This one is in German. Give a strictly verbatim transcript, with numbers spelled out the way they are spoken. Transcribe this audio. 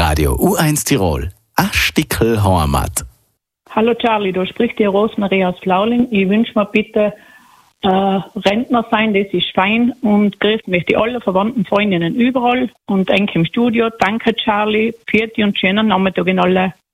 Radio U eins Tirol. A Stickel Heimat. Hallo Charlie, da spricht die Rosmarie aus Flauling. Ich wünsche mir bitte äh, Rentner sein, das ist fein. Und grüßt möchte alle verwandten Freundinnen überall und Enke im Studio. Danke Charlie, Pfiat und schönen Nachmittag in alle.